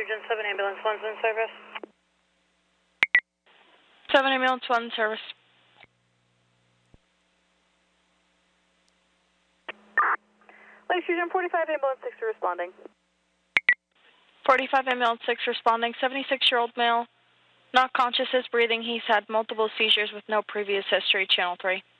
Region 7 Ambulance 1's in service. 7 Ambulance 1 service. Lake Region 45 Ambulance 6 responding. 45 Ambulance 6 responding. 76-year-old male, not conscious, is breathing. He's had multiple seizures with no previous history. Channel 3.